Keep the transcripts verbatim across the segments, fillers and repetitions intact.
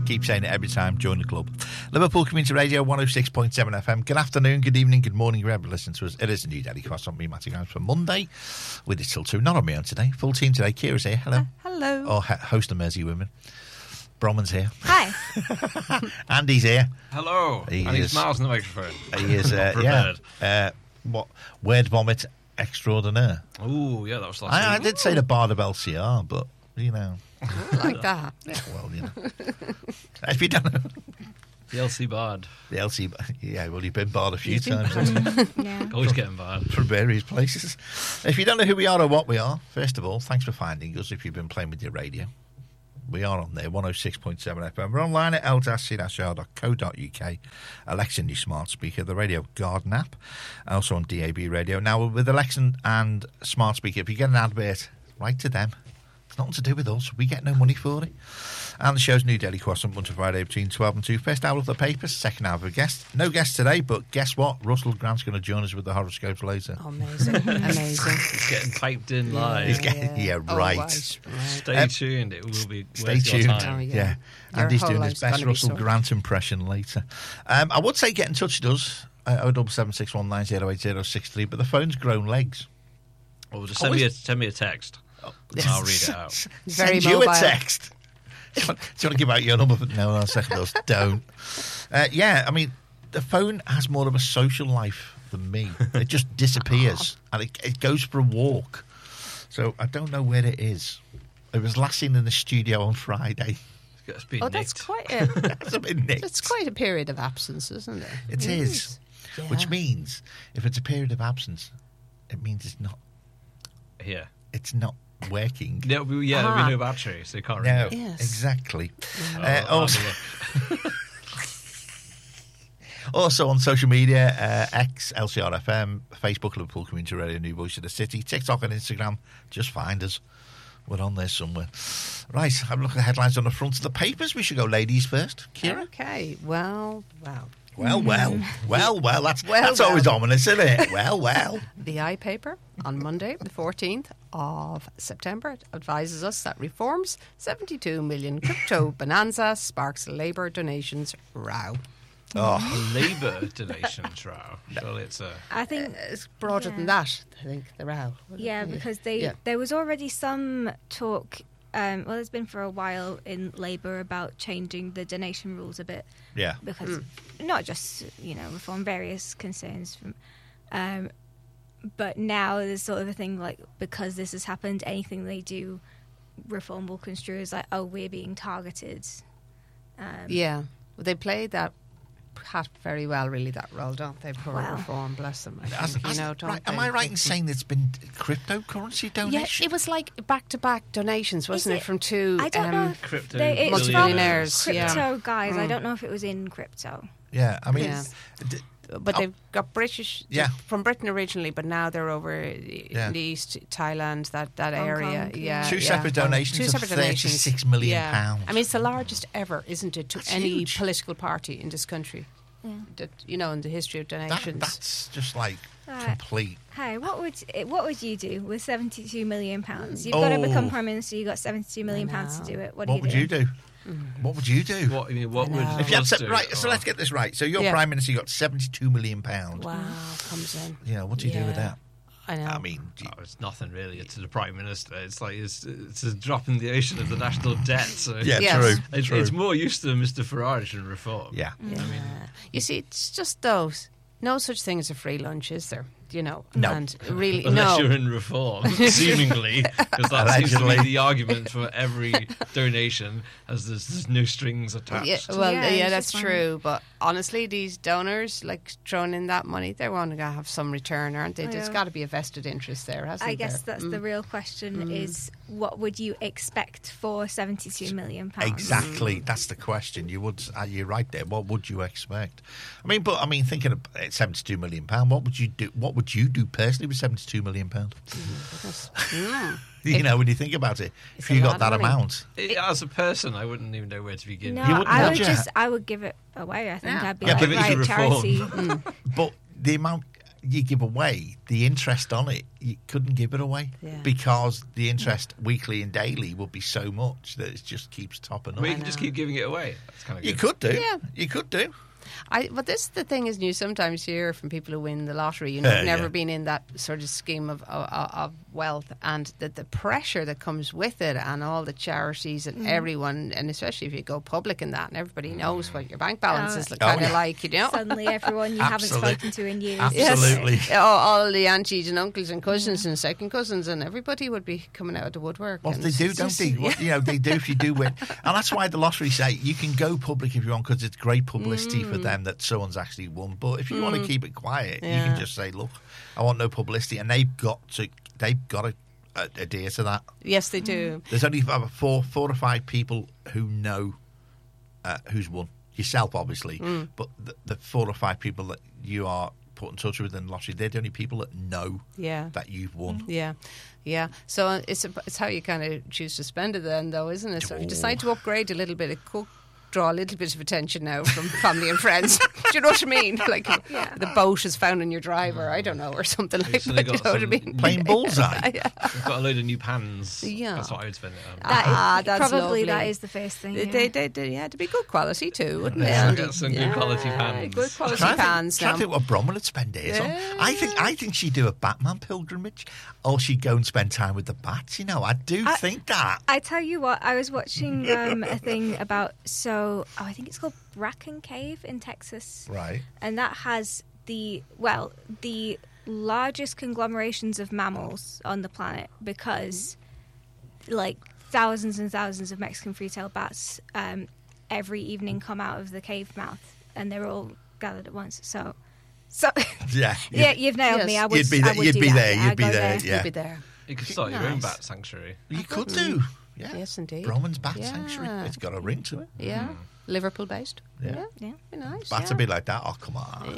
keep saying it every time. Join the club. Liverpool Community Radio one oh six point seven F M. Good afternoon, good evening, good morning, wherever you listen to us. It is New Daily Croissant. Me, Matty Grimes, for Monday. With it till two. Not on me on today. Full team today. Kira's here. Hello. Uh, hello. Or ho- host of Mersey Women. Bronwyn's here. Hi. Andy's here. Hello. He and he is- smiles in the microphone. He is, uh, yeah. Uh, what? Word vomit extraordinaire. Ooh, yeah, that was last I, I week. did say the Bard of L C R, but, you know. I like that. Yeah, well, you know. If you don't know. The L C Bard. The L C, yeah, well, you've been barred a few You've been times hasn't you? Yeah. Always getting bad. From various places. If you don't know who we are or what we are, first of all, thanks for finding us if you've been playing with your radio. We are on there, one oh six point seven F M. We're online at l c r dot co dot u k. Alexa, new smart speaker, the Radio Garden app, also on D A B radio. Now, with Alexa and smart speaker, if you get an advert, write to them. It's nothing to do with us. We get no money for it. And the show's New Daily Croissant, Monday to Friday between twelve and two. First hour of the papers, second hour of a guest. No guest today, but guess what? Russell Grant's going to join us with the horoscopes later. Oh, amazing. Amazing. It's getting piped in live. He's getting, yeah, Oh, right. right, right. Stay Um, tuned. It will be Stay worth your tuned. time. Oh, yeah. Yeah. Your Andy's whole doing his life's best gonna be Russell sorted. Grant impression later. Um, I would say get in touch with us, uh, oh double seven six one nine oh eight oh six three, but the phone's grown legs. Well, just send me, a, send me a text. Yes. I'll read it out. Very Send you mobile. a text. Do you, want, do you want to give out your number? No, no, second those. Don't. Uh, yeah, I mean, the phone has more of a social life than me. It just disappears and it, it goes for a walk. So I don't know where it is. It was last seen in the studio on Friday. It's been Oh, nicked. that's quite a It's a bit nicked. that's quite a period of absence, isn't it? It is. Yeah. Which means if it's a period of absence, it means it's not Here. it's not working. Yeah, we, yeah there'll Ah. be no battery, so you can't No, read it. Yes. exactly. Oh, Uh, I'll also, have a look. also on social media, uh, X, L C R F M, Facebook, Liverpool Community Radio, New Voice of the City, TikTok and Instagram. Just find us. We're on there somewhere. Right, have a look at the headlines on the front of the papers. We should go ladies first. Kira? Okay. Well, well. Well, well, well, well. That's, Well, that's well. always ominous, isn't it? Well, well. The I paper on Monday, the fourteenth of September, advises us that reforms seventy-two million crypto bonanza sparks Labour donations row. Oh, Labour donations row. Surely it's a... I think, It's broader Yeah. than that, I think, the row. yeah, because they Yeah. there was already some talk, um, well, there's been for a while in Labour about changing the donation rules a bit. yeah. Because not just, you know, reform, various concerns from... Um, but now there's sort of a thing like, because this has happened, anything they do, reform will construe as like, oh, we're being targeted. Um, Yeah. Well, they played that hat very well, really, that role, don't they? Poor Wow. reform, bless them. I As- think, as- you know, don't right, they? am I right in saying it's been cryptocurrency Yeah, donation? it was like back-to-back donations, wasn't it, it? from two... I don't um, know if Crypto they, it's from multi-billionaires, crypto yeah. guys. I Mm. don't know if it was in crypto. Yeah, I mean, Yeah. d- But Oh. they've got British Yeah. from Britain originally, but now they're over Yeah. in the east, Thailand, that, that Hong area. Kong, yeah, Two yeah. separate donations Two of separate donations. thirty-six million yeah. pounds. I mean, it's the largest ever, isn't it, to That's any huge. political party in this country? Yeah. That you know, in the history of that, donations. that's just like Right. complete. Hi, what would what would you do with seventy-two million pounds? You've got to Oh. become prime minister. You have got seventy-two million I pounds to know. do it. What, What do would you you do? do? What would you do? What, I mean, what I would know. If you had us se- do? right, so Oh. let's get this right. So you're Yeah. prime minister. You got seventy-two million pounds. Wow, comes in. You know, what do you do with Yeah. that? I know. I mean, do you- Oh, it's nothing really to the Prime Minister. It's like it's, it's a drop in the ocean of the national debt. So yeah, Yes. true, it's, true. it's more used to Mister Farage and reform. yeah. Yeah. you see, it's just those. No such thing as a free lunch, is there? You know, No. and really, Unless no. you're in reform, seemingly, because that seems to Allegedly. be the argument for every donation, as there's, there's no strings attached. Yeah, well, Yeah, yeah, it's that's just true. But honestly, these donors, like throwing in that money, they want to have some return, aren't they? I There's know. got to be a vested interest there, hasn't I guess there? that's Mm. the real question: is what would you expect for seventy-two million pounds? Exactly, that's the question. You would, uh, you're right there. What would you expect? I mean, but I mean, thinking of uh, seventy-two million pound, what would you do? What would you do personally with seventy-two million pound? Goodness. Mm. You If- know, when you think about it, It's if a you lot got of that money. amount, It- as a person, I wouldn't even know where to begin. No, You wouldn't, I would would you? just I would give it away. I think Yeah. I'd be Yeah, like, give it to right, reform. charity. Mm. but the amount you give away the interest on it, you couldn't give it away Yeah. because the interest weekly and daily would be so much that it just keeps topping up. Well, you can just keep giving it away. That's kind of You good. could do. Yeah. You could do. I, but this the thing is, you sometimes hear from people who win the lottery, you know, Yeah, have never yeah. been in that sort of scheme of of, of wealth, and the, the pressure that comes with it, and all the charities and everyone, and especially if you go public in that, and everybody knows what your bank balance Oh. is Oh, kind of yeah. like, you know. Suddenly, everyone you haven't Absolutely. spoken to in years. Absolutely. Yes. all, all the aunties and uncles and cousins and second cousins, and everybody would be coming out of the woodwork. Well, and they do, it's don't just- they? Well, you know, they do if you do win. And that's why the lottery say you can go public if you want, because it's great publicity for them that someone's actually won. But if you want to keep it quiet, you Yeah. can just say, look, I want no publicity. And they've got to, they've got to uh, adhere to that. Yes, they do. There's only about four, four or five people who know uh, who's won. Yourself, obviously. Mm. But the, the four or five people that you are put in touch with in the lottery, they're the only people that know Yeah. that you've won. Yeah, yeah. So uh, it's a, it's how you kind of choose to spend it then, though, isn't it? So if you Oh. decide to upgrade a little bit, it could draw a little bit of attention now from family and friends. Do you know what I mean? Like the boat is found in your driver, I don't know, or something like suddenly that. You got know what I some mean? Playing bullseye. We've got a load of new pans. Yeah. That's what I would spend it on. That is- Ah, that's probably that lovely. is the first thing. They, yeah. they, they, they, yeah, to be good quality too, wouldn't Yeah, it? get Andy? some good quality pans. Good quality Trying to think- pans trying now. to think what Bronwyn would spend days on. I think Yeah. I think she'd do a Batman pilgrimage, or she'd go and spend time with the bats. You know, I do I- think that. I tell you what, I was watching um, a thing about, so, oh, I think it's called Bracken Cave in Texas. Right. And that has the, well, the largest conglomerations of mammals on the planet because, like, thousands and thousands of Mexican free-tailed bats um, every evening come out of the cave mouth, and they're all gathered at once. So, so Yeah. yeah, you've nailed Yes. me. I would, You'd be I there- would you'd do be that. there, Yeah, you'd I'd be go there, yeah. You'll be there. You could start your own Nice. bat sanctuary. You could do. Yeah. Yes, indeed. Bronwyn's Bat Yeah. Sanctuary. It's got a ring to it. Yeah, Liverpool based. Yeah. Yeah, Yeah. be nice. Bats yeah. would be like that. Oh, come on.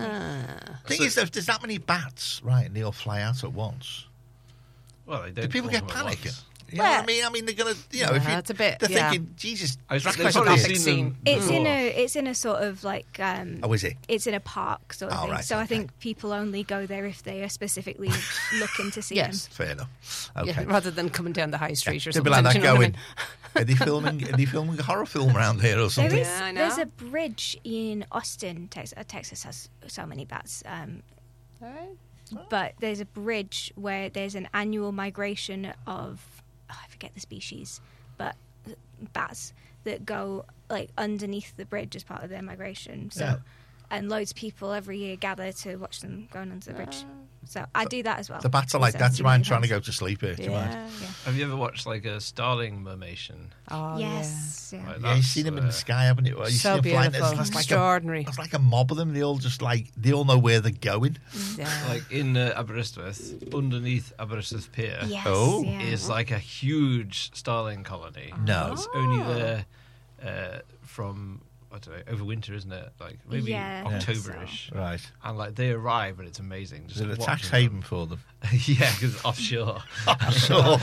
Ah. Thing is, if there's that many bats, right, and they all fly out at once, Well, they don't. do people all get come at panic? once. You know what I Well- mean? I mean, they're going to, you know, if Yeah, you, it's a bit- they're yeah. thinking, Jesus, I was, that's they've quite probably big. big. seen them It's in before. a it's in a sort of like um, Oh, is it? it's in a park sort of Oh, thing. right, so I okay. think people only go there if they are specifically looking to see Yes. Fair enough. Yeah, Okay. rather than coming down the high street or They'd something. be like that do you know what I going, mean? are they filming, are they filming a horror film around here or them. something? There is Yeah, I know. there's a bridge in Austin, Texas. Uh, Texas has so many bats, um, Alright. but there's a bridge where there's an annual migration of oh, I forget the species, but bats that go like underneath the bridge as part of their migration. So. Yeah. And loads of people every year gather to watch them going under the bridge. So I do that as well. The bats are like So, that. Do you know, mind it trying to helps. go to sleep here? Do you mind? Yeah. Yeah. Have you ever watched like a starling mermation? Oh, Yes. Yeah. Like, Yeah, you've that's, seen them in uh, the sky, haven't you? Well, yeah. you So see them flying. beautiful. It's, it's like a, Extraordinary. it's like a mob of them. They all just like, they all know where they're going. Yeah. Like in uh, Aberystwyth, underneath Aberystwyth Pier, Yes. Oh. yeah. is like a huge starling colony. No. It's only there uh, from I don't know over winter, isn't it? Like maybe Yeah, I think October-ish. Right. And like they arrive, and it's amazing. Is Just it a watching tax them. haven for them? Yeah, because offshore. Offshore.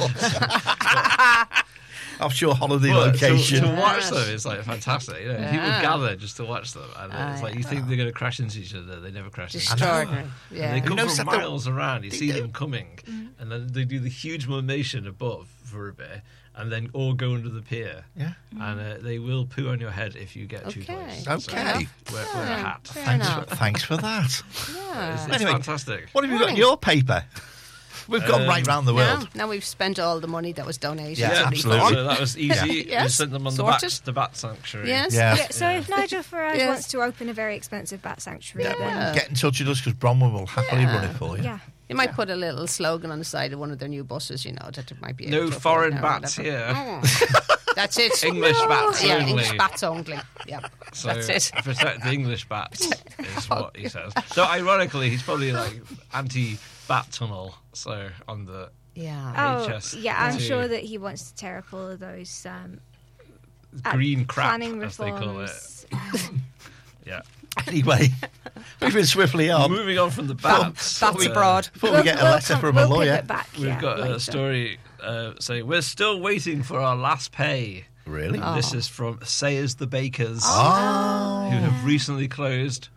Offshore holiday But to, location. to watch Yes. them is like fantastic. You know, people Yeah. gather just to watch them, and Ah, it's like yeah. you think they're going to crash into each other. They never crash into each other. Extraordinary. And Yeah. they come know from something- miles around. You They see do. them coming, and then they do the huge formation above for a bit, and then all go under the pier. Yeah. And uh, they will poo on your head if you get too Okay. close. Okay. So wear, wear a Yeah. hat. Fair Thanks for, enough. thanks for that. Yeah. It's, it's Anyway, fantastic. What have you got in Morning. your paper? We've gone Um, right round the world. Now, now we've spent all the money that was donated. Yeah, to Yeah, absolutely. So that was easy. We Yes. sent them on the Sorted. bat, the bat sanctuary. Yes. Yeah. Yeah, so if Nigel Farage Yes. wants to open a very expensive bat sanctuary, Yeah, then Yeah. Get in touch with us because Bronwyn will happily Yeah. run it for you. yeah. You might put a little slogan on the side of one of their new buses, you know, that it might be able No to afford foreign now or bats whatever. here. Oh. That's it. English bats Yeah, only. English bats only. Yeah, So that's it. protect the English bats is what he says. So ironically, he's probably like anti-bat tunnel. So on the Yeah. Oh, H S yeah, I'm two. sure that he wants to tear up all of those um, uh, green crap, planning as they call it. reforms. Yeah. Anyway, moving swiftly on. Moving on from the bats. Bats uh, abroad. Before we get a We'll letter come- from we'll a lawyer. pivot back, We've yeah, got later. a story uh, saying we're still waiting for our last pay. Really? Oh. This is from Sayers the Bakers, Oh. who have recently closed.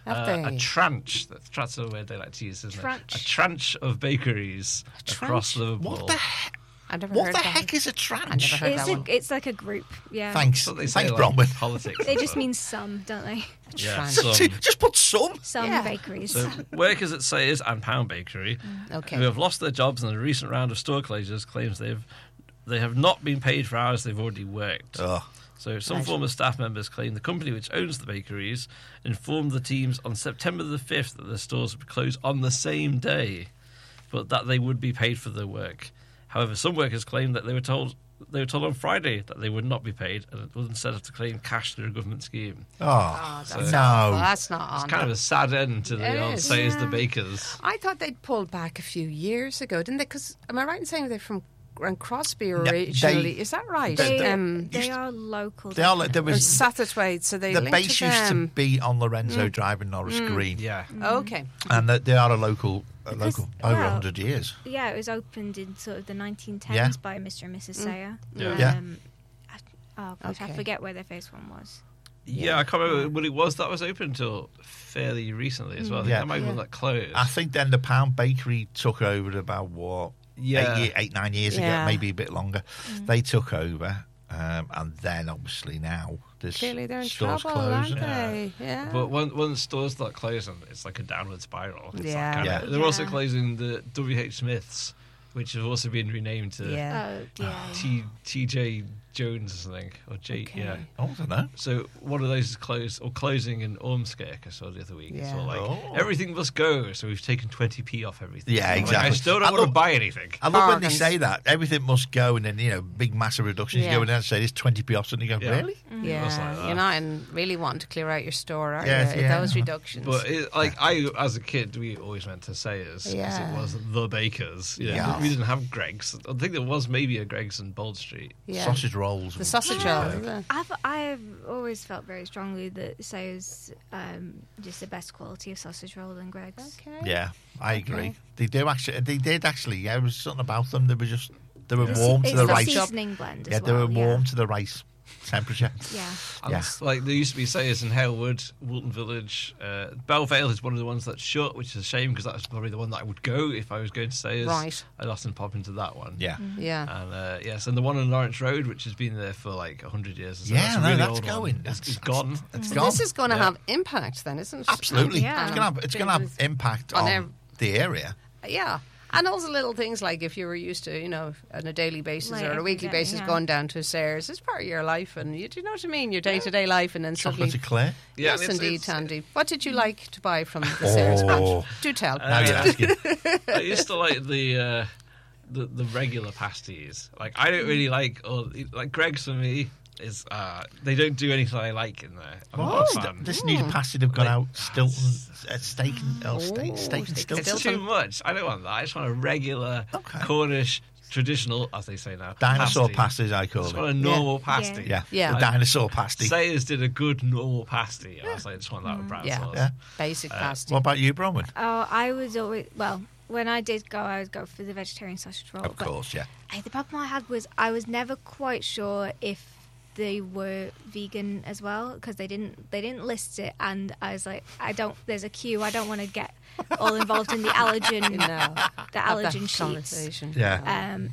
Have uh, they? a tranche. That's, that's a word they like to use, isn't Tranche. it? A tranche of bakeries across tranche? Liverpool. What the he- I've never what heard the of that. heck is a I tranche? never heard It's that a, one. it's like a group. Yeah. Thanks, That's what they say, thanks, like, Bronwyn. politics. They and just stuff. mean some, don't they? yeah, tranche. some. Just put some. Some Yeah. bakeries. So workers at Sayers and Pound Bakery, Okay. who have lost their jobs in a recent round of store closures, claims they've they have not been paid for hours they've already worked. Oh, So some Right. former staff members claim the company which owns the bakeries informed the teams on September the fifth that the stores would close on the same day, but that they would be paid for their work. However, some workers claim that they were told they were told on Friday that they would not be paid, and it was instead have to claim cash through a government scheme. oh, Oh, that's no. not, well, that's not It's on. kind of a sad end to the It old is. Sayers the Yeah. Bakers. I thought they'd pulled back a few years ago, didn't they? Because am I right in saying they're from Grand Crosby they- originally? Is that right? They, um, they are local. They are like- there or was Satterthwaite, so they the linked base to used to them. be on Lorenzo Drive in Norris Green, Yeah. Okay. and that they are a local, a Because- local over well, hundred years. Yeah, it was opened in sort of the nineteen tens Yeah. by Mister and Missus Sayer. Yeah. Yeah. Um, I, oh gosh, Okay. I forget where their first one was. Yeah, I can't remember what it was that was open until fairly recently as well. I think Yeah. that might have been like closed. I think then the Pound Bakery took over about what Yeah. eight, ye- eight nine years Yeah. ago, maybe a bit longer. They took over, um, and then obviously now there's Clearly they're in stores trouble, aren't closing. they? Yeah. But when, when stores start closing, it's like a downward spiral. It's like Yeah. kinda- Yeah. They're also Yeah. closing the W H Smiths, which have also been renamed to yeah. Oh, yeah. T TJ Jones or something, or J. Okay. Yeah. Oh, I don't know. So one of those is closed or closing in Ormskirk. I saw the other week. It's Yeah. all like Oh. everything must go. So we've taken twenty p off everything. Yeah, Like, I exactly. still I don't want to love- buy anything. I love when they Bargains. say that everything must go, and then you know big massive reductions. Yeah. You go in there and say there's twenty p off, and you go Yeah. really? Yeah, Just like that. you're not in really wanting to clear out your store, are Yes, you? yeah. Those reductions. But it, like I, as a kid, we always meant to Sayers because Yeah. it was the Bakers. You know, Yeah. we didn't have Greg's. I think there was maybe a Greg's in Bold Street. yeah. Sausage rolls. The and- sausage Yeah. roll, isn't it? I've I've always felt very strongly that Sayers um, just the best quality of sausage roll than Greg's. Okay. Yeah, I agree. Okay. They do actually. They did actually. Yeah, there was something about them. They were just. They were It's, warm it's to the the rice. seasoning blend as Yeah, they well. were warm to the rice temperature. Yeah. And Yeah. it's like there used to be Sayers in Halewood, Woolton Village. Uh, Belvale is one of the ones that's shut, which is a shame because that was probably the one that I would go if I was going to Sayers. Right. I'd often pop into that one. Yeah. Yeah. And uh, yes, and the one on Lawrence Road, which has been there for like a hundred years. Or so, Yeah, that's a no, really that's old one. going. It's, That's, it's that's- gone. It's So gone. this is going to Yeah. have impact then, isn't it? Absolutely. Yeah. It's going to have. It's going to have impact On on, ev- the area. Yeah. And also little things like if you were used to, you know, on a daily basis Like or a every weekly day, basis yeah. going down to Sayers, it's part of your life and you do you know what I mean? Your day to day life and then Chocolate suddenly eclair. Yeah, yes, and it's- indeed, it's- Tandy. What did you like to buy from the Sayers Oh. branch? Do tell. Now you're asking. I used to like the uh, the the regular pasties. Like I don't really like all like Greg's for me is uh, they don't do anything I like in there. I'm not a fan. This new pasta they've got out Stilton uh, steak and oh, steak, Oh, steak and steak and Stilton. It's too much. I don't want that. I just want a regular Okay. Cornish traditional, as they say now, Dinosaur pasty. pasty, I I call just it. want a normal pasty. Yeah, Yeah. the dinosaur pasty. Sayers did a good normal pasty. I was like, I just want that with brown Yeah. sauce. Yeah. Basic pasty. What about you, Bronwyn? Oh, I was always well. When I did go, I would go for the vegetarian sausage roll. Of but course, yeah. I, the problem I had was I was never quite sure if they were vegan as well because they didn't they didn't list it, and I was like, I don't. There's a queue. I don't want to get all involved in the allergen, You know, the have that allergen sheets. conversation. Yeah. Um,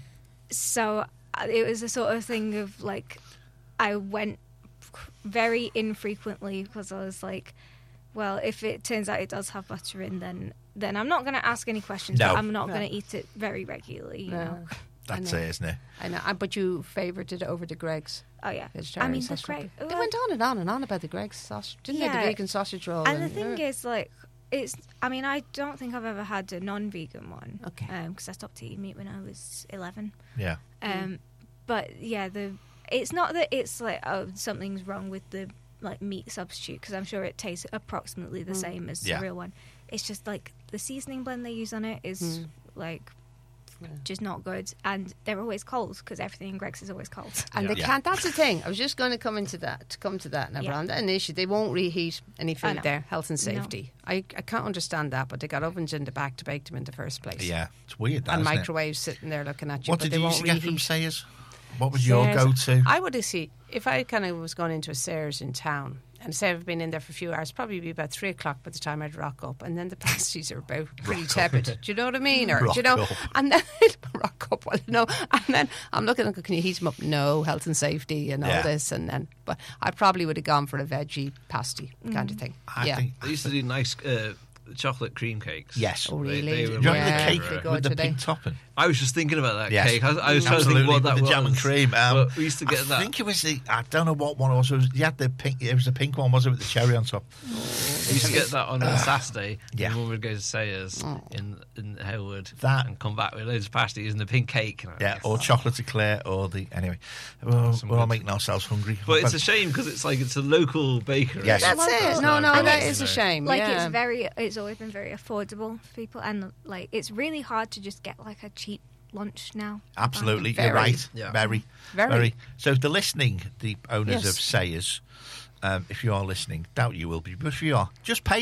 so uh, it was a sort of thing of like, I went very infrequently because I was like, well, if it turns out it does have butter in, then then I'm not going to ask any questions. No. But I'm not No. going to eat it very regularly. You No. know. That's I know. it, isn't it? I know. Uh, But you favoured it over the Greg's. Oh yeah. I Vegetarian mean, the sausage Greg. roll. They went on and on and on about the Greg's sausage. Didn't they? Yeah. The vegan sausage roll. And the thing uh, is, like, it's. I mean, I don't think I've ever had a non-vegan one. Okay. Because I stopped eating meat when I was eleven. Yeah. Um, but yeah, the it's not that it's like oh something's wrong with the like meat substitute because I'm sure it tastes approximately the same as Yeah. the real one. It's just like the seasoning blend they use on it is like Yeah. just not good, and they're always cold because everything in Greg's is always cold. And Yeah. they Yeah. can't. That's the thing. I was just going to come into that. To come to that now, Yeah. Brand. An issue. They won't reheat any I food know. there. Health and No. safety. I, I can't understand that. But they got ovens in the back to bake them in the first place. Yeah. It's weird, that, And isn't it? microwaves sitting there looking at you. What but did they you won't used to get from reheat. Sayers? What was your Sayers. go-to? I would have seen if I kind of was going into a Sayers in town. and say I've been in there for a few hours, probably be about three o'clock by the time I'd rock up, and then the pasties are about pretty Rock tepid. up. Do you know what I mean? Or Rock do you know? up. And then rock up. Well, no, and then I'm looking. Can you heat them up? No, health and safety and all Yeah. this, and then. But I probably would have gone for a veggie pasty kind of thing. I yeah. think They used to do nice uh, chocolate cream cakes. yes. Oh, They- really? they Do were you remember Yeah. the cake Pretty with good the today. pink topping? I was just thinking about that Yes. cake. I, I was trying to Absolutely, think what with that the was. jam and cream. Um, But we used to get I that. think it was the. I don't know what one it was. It was you had the pink. It was the pink one, was it, with the cherry on top? We used to get that on a Saturday. Yeah. And Mum would go to Sayers in in Halewood That- and come back with loads of pasties and the pink cake. And I Yeah, guess or that- chocolate eclair, or the anyway. Well, Some we're all good- making ourselves hungry. But it's a shame because it's like it's a local bakery. Yes. That's It's it. No, no, And that it's- is a shame. Like yeah. it's very, it's always been very affordable for people, and like it's really hard to just get like a cheap lunch now. Absolutely, Very. you're right. Yeah. Very, Very. very. So if they're listening, the owners Yes. of Sayers, um, if you are listening, doubt you will be, but if you are, just pay